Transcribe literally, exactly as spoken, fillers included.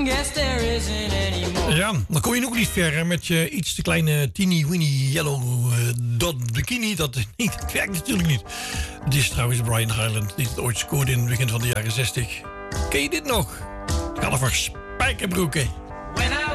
Ja, dan kom je nog niet ver hè, met je iets te kleine teeny weeny yellow uh, dot bikini. Dat, niet, dat werkt natuurlijk niet. Dit is trouwens Brian Hyland, die het ooit scoorde in het begin van de jaren zestig. Ken je dit nog? Het gaat over spijkerbroeken. When I